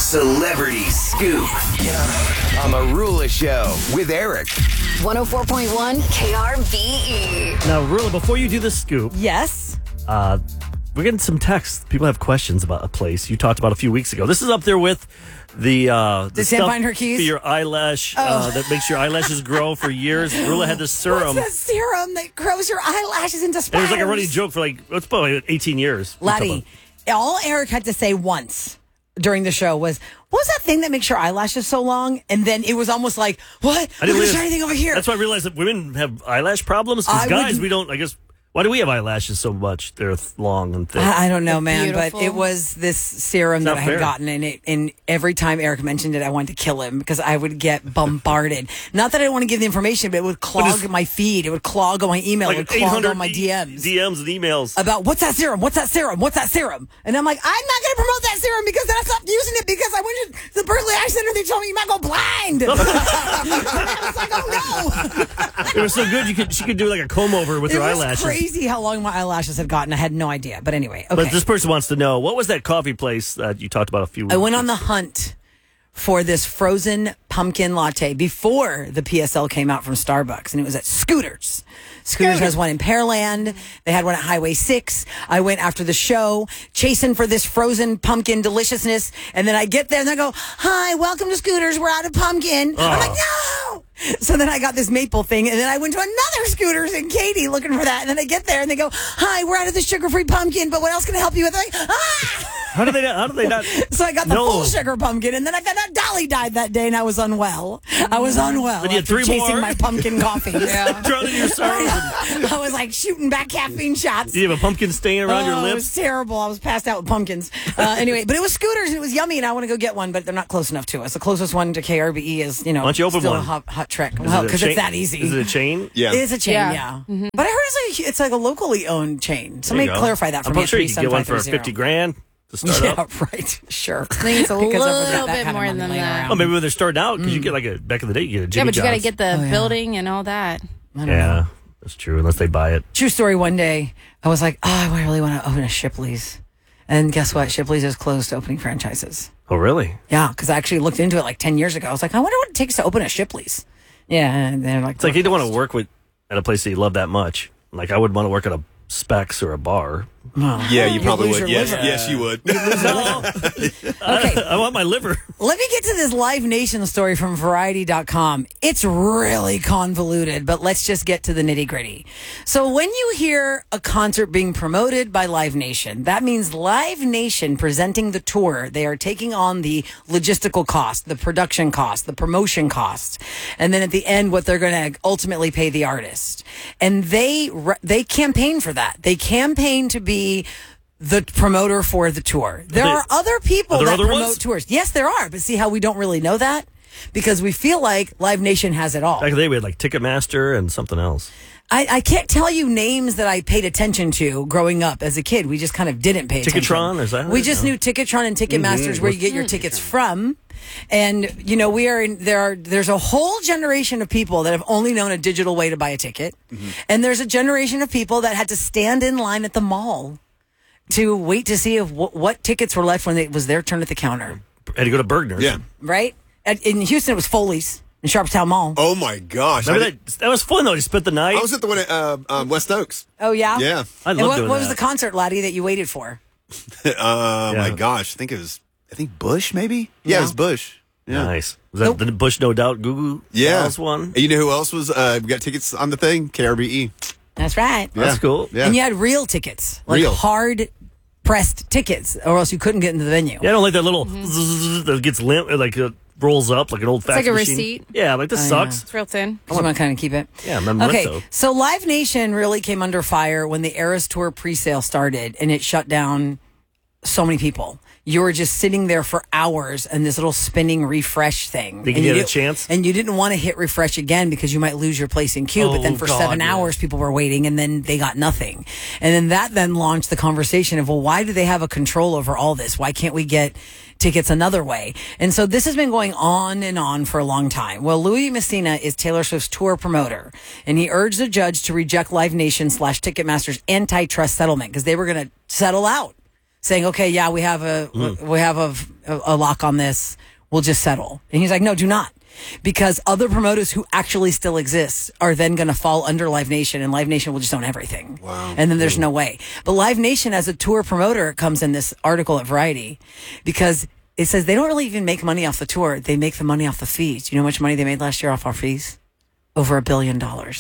Celebrity Scoop on the Rula Show with Eric. 104.1 KRBE. Now, Rula, before you do the scoop, Yes. we're getting some texts. People have questions about a place you talked about a few weeks ago. This is up there with the Did Sam stuff find her keys? for your eyelash that makes your eyelashes grow for years. Rula had this serum. What's that serum that grows your eyelashes into It spiders? was like a running joke for it's probably 18 years. Laddie, all Eric had to say once during the show was, what was that thing that makes your eyelashes so long? And then it was almost like, what? I didn't Look at realize- anything over here. That's why I realized that women have eyelash problems. I Because guys, wouldn't- we don't, I guess. Why do we have eyelashes so much? They're long and thick. I don't know, man, beautiful. but it was this serum Not that I had fair. gotten, and every time Eric mentioned it, I wanted to kill him because I would get bombarded. Not that I didn't want to give the information, but it would clog my feed. It would clog on my email. It would clog on my DMs. DMs and emails. About what's that serum? What's that serum? What's that serum? And I'm like, I'm not going to promote that serum because then I stopped using it because I went to the Berkeley Eye Center. They told me you might go blind. I was like, oh no. It was so good. She could do like a comb over with It her was eyelashes. crazy how long my eyelashes had gotten. I had no idea. But anyway, okay. But this person wants to know, what was that coffee place that you talked about a few weeks I ago? went on the hunt for this frozen pumpkin latte before the PSL came out from Starbucks, and it was at Scooters. Scooters has one in Pearland. They had one at Highway 6. I went after the show, chasing for this frozen pumpkin deliciousness, and then I get there and they go, hi, welcome to Scooters. We're out of pumpkin. I'm like, no! So then I got this maple thing, and then I went to another Scooters in Katy looking for that, and then I get there and they go, hi, we're out of the sugar-free pumpkin, but what else can I help you with? I'm like, ah! How do they not? So I got the No. full sugar pumpkin, and then I found out Dolly died that day, and I was unwell. I was unwell But you had after 3 chasing more? my pumpkin coffee. Drowning your sorrows. I was like shooting back caffeine shots. Do you have a pumpkin stain around your It was lips? terrible. I was passed out with pumpkins. Anyway, but it was Scooters, and it was yummy, and I want to go get one, but they're not close enough to us. The closest one to KRBE is, Why don't you open still one? a hot trek. Is Well, it a because chain? it's that easy. Is it a chain? Yeah. It is a chain, Yeah. yeah. But I heard it's like a locally owned chain. Somebody There you go. clarify that for I'm me. sure you can get one for 37530. 50 grand to start Yeah, up. right. Sure. I think it's a Because little I've got that bit kind of more money than laying that. around. Oh, maybe when they're starting out, because you get back in the day, you get a Jimmy Yeah, but you got to John's. get the building and all that. I don't know. Yeah, that's true, unless they buy it. True story, one day I was like, oh, I really want to open a Shipley's. And guess what? Shipley's is closed to opening franchises. Oh, really? Yeah, because I actually looked into it like 10 years ago. I was like, I wonder what it takes to open a Shipley's. Yeah, and they're like, It's like you don't want to work at a place that you love that much. Like, I would want to work at a Specs or a bar. Yeah, you probably lose would. your Yes, liver. yes, you would. No, Okay. I want my liver. Let me get to this Live Nation story from Variety.com. It's really convoluted, but let's just get to the nitty gritty. So when you hear a concert being promoted by Live Nation, that means Live Nation presenting the tour. They are taking on the logistical cost, the production cost, the promotion cost, and then at the end, what they're going to ultimately pay the artist. And they campaign for that. They campaign to be the promoter for the tour. There are other people Are there that other promote ones? tours. Yes, there are. But see how we don't really know that? Because we feel like Live Nation has it all. Back in the day, we had like Ticketmaster and something else. I can't tell you names that I paid attention to growing up as a kid. We just kind of didn't pay attention. Ticketron, is that We it? just No. knew Ticketron and Ticketmaster is where you get your tickets from. And, you know, there's a whole generation of people that have only known a digital way to buy a ticket. And there's a generation of people that had to stand in line at the mall to wait to see if what tickets were left when it was their turn at the counter. Had to go to Bergner's. Yeah. Right? In Houston, it was Foley's in Sharpstown Mall. Oh my gosh! Remember that was fun though. You spent the night. I was at the one at West Oaks. Oh, yeah? Yeah. I And love what doing was that. the concert, Laddie, that you waited for? My gosh! I think Bush maybe. Yeah, it was Bush. Yeah. Nice. Was that the Bush No Doubt Goo Yeah. Dolls one? And you know who else was? We got tickets on the thing. KRBE. That's right. Yeah. That's cool. Yeah. And you had real tickets, like Real. hard pressed tickets, or else you couldn't get into the venue. Yeah, I don't like that little zzz that gets limp, like it rolls up like an old fax like a machine. receipt. Yeah, like this sucks. It's real thin. I want to kind of keep it. Yeah, Memento. Okay, so Live Nation really came under fire when the Eras Tour pre-sale started, and it shut down so many people. You were just sitting there for hours in this little spinning refresh thing. Think And you had a didn't- chance? And you didn't want to hit refresh again because you might lose your place in queue. But then Oh, for God, 7 yeah. hours, people were waiting, and then they got nothing. And then that then launched the conversation of, well, why do they have a control over all this? Why can't we get tickets another way? And so this has been going on and on for a long time. Well, Louis Messina is Taylor Swift's tour promoter, and he urged the judge to reject Live Nation / Ticketmaster's antitrust settlement because they were going to settle out saying, okay, yeah, we have a lock on this. We'll just settle. And he's like, no, do not. Because other promoters who actually still exist are then going to fall under Live Nation, and Live Nation will just own everything. Wow. And then there's no way. But Live Nation as a tour promoter comes in this article at Variety because it says they don't really even make money off the tour. They make the money off the fees. You know how much money they made last year off our fees? Over $1 billion.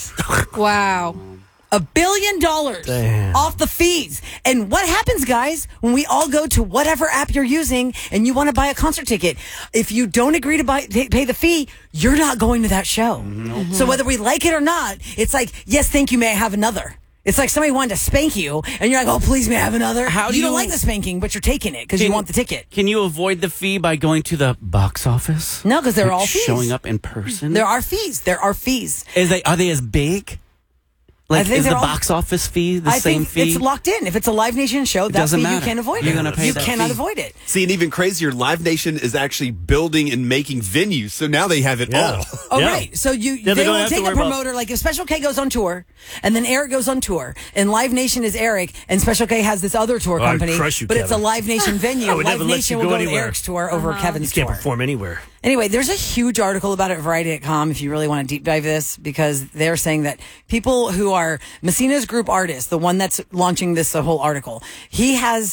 Wow. $1 billion off the fees. And what happens, guys, when we all go to whatever app you're using and you want to buy a concert ticket? If you don't agree to pay the fee, you're not going to that show. Mm-hmm. So whether we like it or not, it's like, yes, thank you, may I have another? It's like somebody wanted to spank you, and you're like, oh, please, may I have another? You don't like the spanking, but you're taking it because you want the ticket. Can you avoid the fee by going to the box office? No, because they're all fees. Showing up in person? There are fees. Are they as big? Like, is the box office fee the same fee? It's locked in. If it's a Live Nation show, that fee you can't avoid You're it. Gonna pay you that cannot fee. avoid it. See, and even crazier, Live Nation is actually building and making venues, so now they have it all. Oh, Yeah. right. So they they don't will have to take a worry about- promoter, like if Special K goes on tour, and then Eric goes on tour, and Live Nation is Eric, and Special K has this other tour I'd company, crush you, but it's a Kevin. Live Nation venue. I would Live never let Nation you will go go to anywhere. Eric's tour over Kevin's You can't tour. perform anywhere. Anyway, there's a huge article about it at Variety.com if you really want to deep dive this, because they're saying that people who are Messina's group artist, the one that's launching this whole article, he has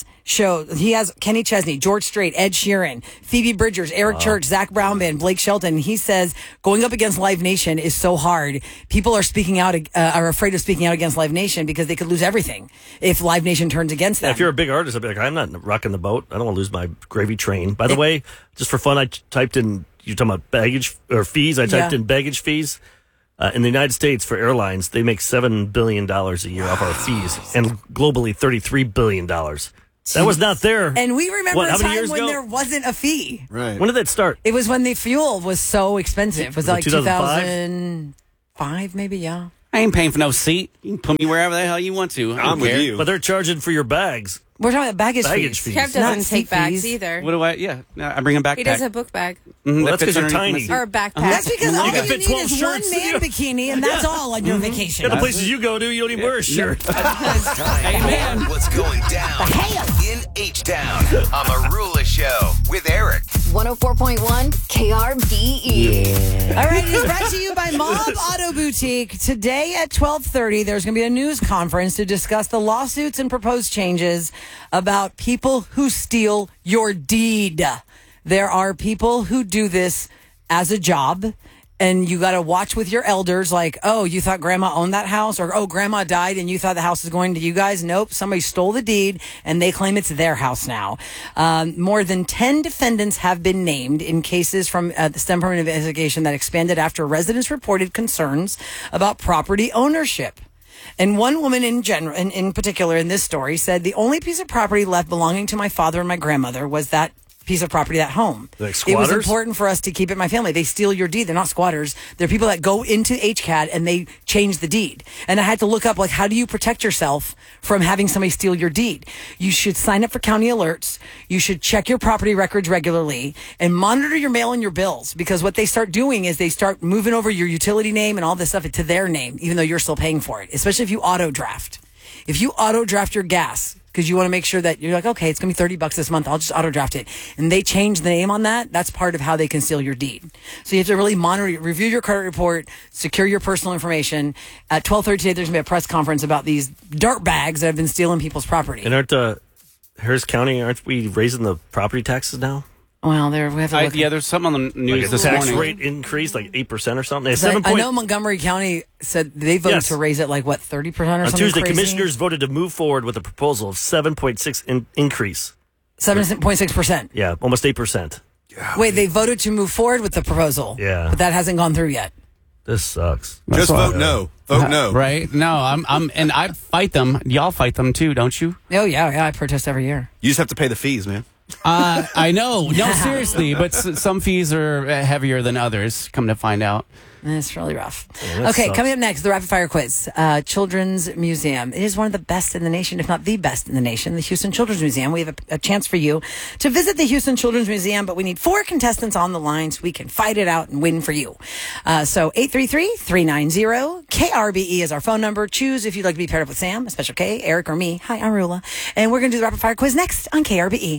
Kenny Chesney, George Strait, Ed Sheeran, Phoebe Bridgers, Eric Church, Zach Brown Band, Blake Shelton. He says going up against Live Nation is so hard. People are are afraid of speaking out against Live Nation because they could lose everything if Live Nation turns against them. If you're a big artist, I'd be like, I'm not rocking the boat. I don't want to lose my gravy train. By the way, just for fun, I typed in, you're talking about baggage or fees. I typed in baggage fees. In the United States, for airlines, they make $7 billion a year off our fees, and globally, $33 billion. That was not there. And we remember how a many time years when ago? there wasn't a fee. Right. When did that start? It was when the fuel was so expensive. It was like 2005? 2005, maybe, yeah. I ain't paying for no seat. You can put me wherever the hell you want to. I don't I'm with care. you. But they're charging for your bags. We're talking about baggage Baggage fees. fees. Kev doesn't Not take seat bags fees. either. What do I? Yeah, I bring a backpack. He does a book bag Mhm, Well, that that's 'cause fits you're underneath my tiny. seat. or a backpack. That's because all You can you fit need 12 is one shirts. man bikini, and that's all on your vacation. Yeah, the places you go to, you don't even wear a shirt. Time for what's going down in H-Town on the Rula Show with Eric. 104.1 KRBE. All right, it is brought to you by Mob Auto Boutique. Today at 12:30, there's going to be a news conference to discuss the lawsuits and proposed changes about people who steal your deed. There are people who do this as a job, and you got to watch with your elders, like, oh, you thought grandma owned that house, or oh, grandma died and you thought the house was going to you guys. Nope, somebody stole the deed and they claim it's their house now. More than 10 defendants have been named in cases from the stem from an investigation that expanded after residents reported concerns about property ownership. And one woman in particular in this story said, the only piece of property left belonging to my father and my grandmother was that piece of property at home. Like It was squatters? important for us to keep it in my family. They steal your deed. They're not squatters. They're people that go into HCAD and they change the deed. And I had to look up, like, how do you protect yourself from having somebody steal your deed? You should sign up for county alerts. You should check your property records regularly and monitor your mail and your bills, because what they start doing is they start moving over your utility name and all this stuff to their name, even though you're still paying for it, especially if you auto draft. If you auto draft your gas, because you want to make sure that you're like, okay, it's going to be $30 this month, I'll just auto draft it, and they change the name on that, that's part of how they can steal your deed. So you have to really monitor, review your credit report, secure your personal information. At 12:30 today, there's going to be a press conference about these dirt bags that have been stealing people's property. And aren't Harris County, aren't we raising the property taxes now? Well, we have to look. Yeah, there's something on the news Like a this tax morning. rate increase, like 8% or something. It's I 7 know Montgomery County said they voted Yes. to raise it like, what, 30% or On something Tuesday, crazy? commissioners voted to move forward with a proposal of 7.6 increase. 7.6%. Yeah, almost 8%. Wait, they voted to move forward with the proposal. Yeah. But that hasn't gone through yet. This sucks. Just vote no. Vote no. Right? No, and I fight them. Y'all fight them too, don't you? Oh, yeah, I protest every year. You just have to pay the fees, man. I know. No, seriously. But some fees are heavier than others, come to find out. It's really rough. that Okay, sucks. coming up next, the Rapid Fire Quiz. Children's Museum. It is one of the best in the nation, if not the best in the nation, the Houston Children's Museum. We have a chance for you to visit the Houston Children's Museum, but we need 4 contestants on the line so we can fight it out and win for you. So 833-390-KRBE is our phone number. Choose if you'd like to be paired up with Sam, a Special K, Eric, or me. Hi, I'm Rula. And we're going to do the Rapid Fire Quiz next on KRBE.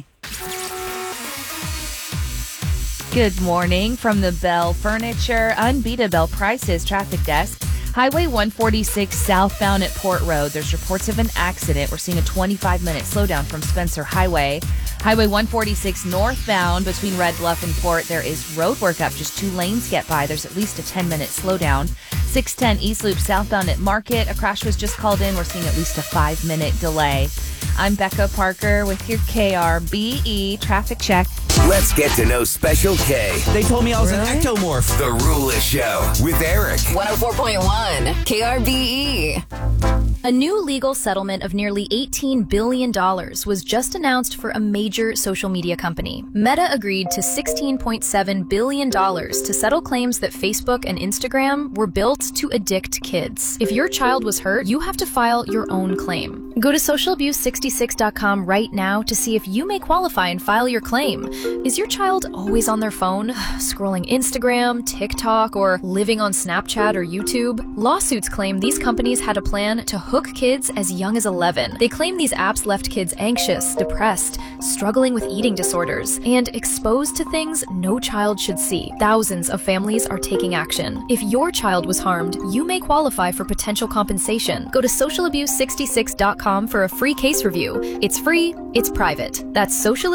Good morning from the Bell Furniture Unbeatable Prices traffic desk. Highway 146 southbound at Port Road. There's reports of an accident. We're seeing a 25-minute slowdown from Spencer Highway. Highway 146 northbound between Red Bluff and Port. There is road work up. Just 2 lanes get by. There's at least a 10-minute slowdown. 610 East Loop southbound at Market. A crash was just called in. We're seeing at least a 5-minute delay. I'm Becca Parker with your KRBE traffic check. Let's get to know Special K. They told me I was an ectomorph. The Rula Show with Eric. 104.1 KRBE. A new legal settlement of nearly $18 billion was just announced for a major social media company. Meta agreed to $16.7 billion to settle claims that Facebook and Instagram were built to addict kids. If your child was hurt, you have to file your own claim. Go to socialabuse66.com right now to see if you may qualify and file your claim. Is your child always on their phone, scrolling Instagram, TikTok, or living on Snapchat or YouTube? Lawsuits claim these companies had a plan to hook kids as young as 11. They claim these apps left kids anxious, depressed, struggling with eating disorders, and exposed to things no child should see. Thousands of families are taking action. If your child was harmed, you may qualify for potential compensation. Go to socialabuse66.com for a free case review. It's free, it's private. That's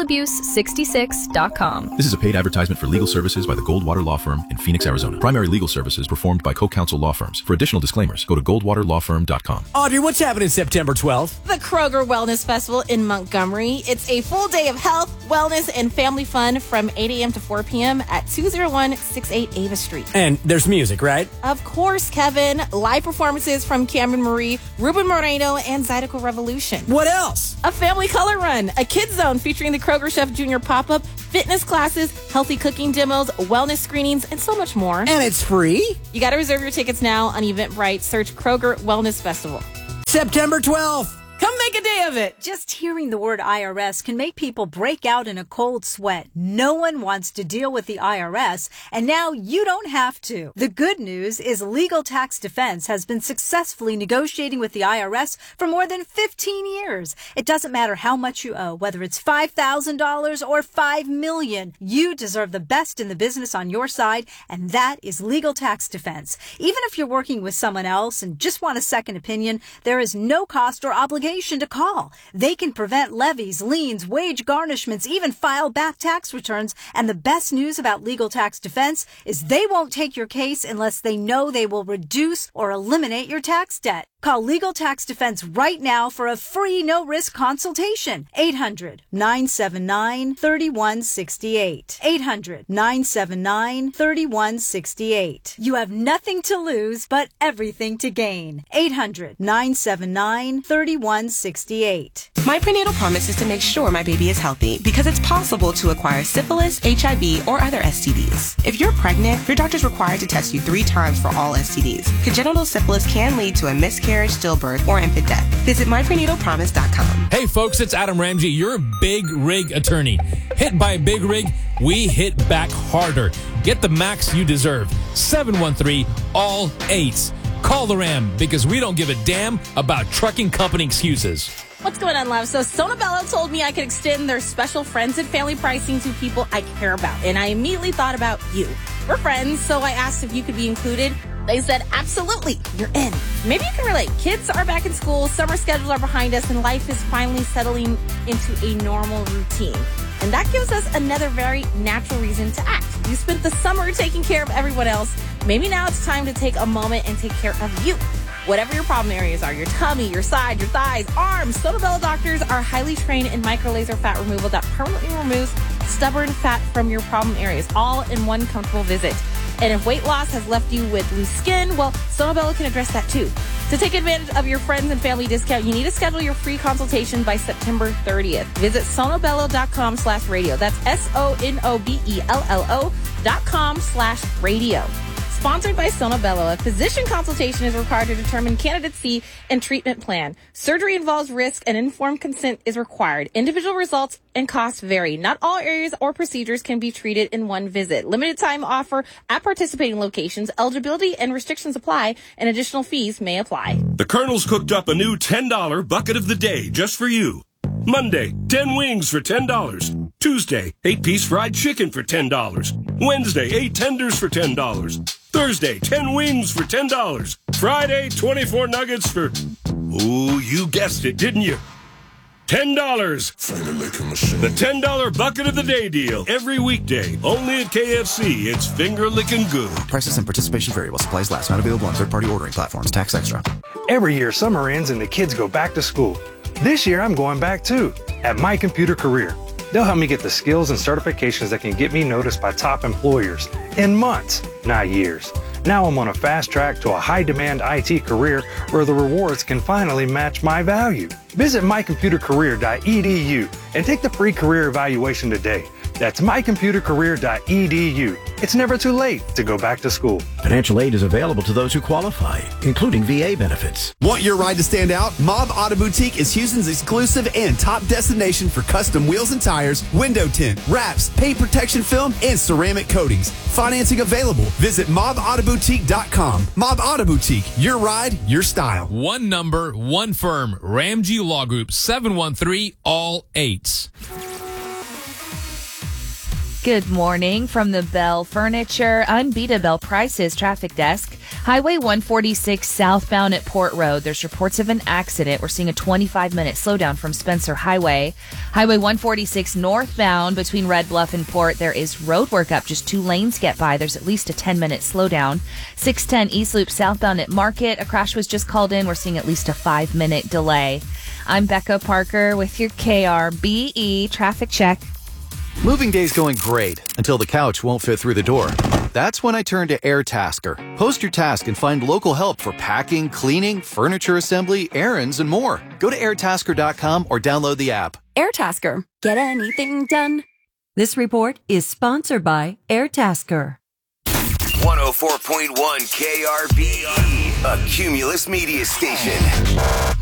socialabuse66.com. This is a paid advertisement for legal services by the Goldwater Law Firm in Phoenix, Arizona. Primary legal services performed by co-counsel law firms. For additional disclaimers, go to goldwaterlawfirm.com. Audrey, what's happening September 12th? The Kroger Wellness Festival in Montgomery. It's a full day of health, wellness, and family fun from 8 a.m. to 4 p.m. at 20168 Ava Street. And there's music, right? Of course, Kevin. Live performances from Cameron Marie, Ruben Moreno, and Zydeco Revolution. What else? A family color run, a kids zone featuring the Kroger Chef Jr. pop-up, fitness classes, healthy cooking demos, wellness screenings, and so much more. And it's free? You got to reserve your tickets now on Eventbrite. Search Kroger Wellness Festival. September 12th. Come make a day of it. Just hearing the word IRS can make people break out in a cold sweat. No one wants to deal with the IRS, and now you don't have to. The good news is Legal Tax Defense has been successfully negotiating with the IRS for more than 15 years. It doesn't matter how much you owe, whether it's $5,000 or $5 million. You deserve the best in the business on your side, and that is Legal Tax Defense. Even if you're working with someone else and just want a second opinion, there is no cost or obligation to call. They can prevent levies, liens, wage garnishments, even file back tax returns. And the best news about Legal Tax Defense is they won't take your case unless they know they will reduce or eliminate your tax debt. Call Legal Tax Defense right now for a free no-risk consultation. 800-979-3168. 800-979-3168. You have nothing to lose, but everything to gain. 800-979-3168. My prenatal promise is to make sure my baby is healthy because it's possible to acquire syphilis, HIV, or other STDs. If you're pregnant, your doctor's required to test you 3 times for all STDs. Congenital syphilis can lead to a miscarriage, stillbirth, or infant death. Visit myprenatalpromise.com. Hey folks, it's Adam Ramsey, your Big Rig attorney. Hit by a big rig, we hit back harder. Get the max you deserve. 713 all 8s. Call the Ram because we don't give a damn about trucking company excuses. What's going on, love? So Sonobello told me I could extend their special friends and family pricing to people I care about, and I immediately thought about you. We're friends, so I asked if you could be included. They said, absolutely, you're in. Maybe you can relate. Kids are back in school, summer schedules are behind us, and life is finally settling into a normal routine. And that gives us another very natural reason to act. You spent the summer taking care of everyone else. Maybe now it's time to take a moment and take care of you. Whatever your problem areas are, your tummy, your side, your thighs, arms, Sonobello doctors are highly trained in micro-laser fat removal that permanently removes stubborn fat from your problem areas, all in one comfortable visit. And if weight loss has left you with loose skin, well, Sonobello can address that too. To take advantage of your friends and family discount, you need to schedule your free consultation by September 30th. Visit sonobello.com/radio. That's sonobello.com/radio. Sponsored by Sonobello, a physician consultation is required to determine candidacy and treatment plan. Surgery involves risk and informed consent is required. Individual results and costs vary. Not all areas or procedures can be treated in one visit. Limited time offer at participating locations. Eligibility and restrictions apply, and additional fees may apply. The Colonel's cooked up a new $10 bucket of the day just for you. Monday, 10 wings for $10. Tuesday, 8-piece fried chicken for $10. Wednesday, 8 tenders for $10. Thursday, 10 wings for $10. Friday, 24 nuggets for... Ooh, you guessed it, didn't you? $10. The $10 bucket of the day deal. Every weekday. Only at KFC. It's finger-licking good. Prices and participation vary while supplies last. Not available on third-party ordering platforms. Tax extra. Every year, summer ends and the kids go back to school. This year, I'm going back too, at My Computer Career. They'll help me get the skills and certifications that can get me noticed by top employers in months, not years. Now I'm on a fast track to a high-demand IT career where the rewards can finally match my value. Visit mycomputercareer.edu and take the free career evaluation today. That's mycomputercareer.edu. It's never too late to go back to school. Financial aid is available to those who qualify, including VA benefits. Want your ride to stand out? Mob Auto Boutique is Houston's exclusive and top destination for custom wheels and tires, window tint, wraps, paint protection film, and ceramic coatings. Financing available. Visit mobautoboutique.com. Mob Auto Boutique. Your ride, your style. One number, one firm. Ramsey Law Group, 713 all 8s. Good morning from the Bell Furniture Unbeatable Prices traffic desk. Highway 146 southbound at Port Road. There's reports of an accident. We're seeing a 25-minute slowdown from Spencer Highway. Highway 146 northbound between Red Bluff and Port. There is road work up. Just 2 lanes get by. There's at least a 10-minute slowdown. 610 East Loop southbound at Market. A crash was just called in. We're seeing at least a 5-minute delay. I'm Becca Parker with your KRBE traffic check. Moving day's going great until the couch won't fit through the door. That's when I turn to AirTasker. Post your task and find local help for packing, cleaning, furniture assembly, errands, and more. Go to airtasker.com or download the app. AirTasker. Get anything done. This report is sponsored by AirTasker. 104.1 KRBE, a Cumulus media station.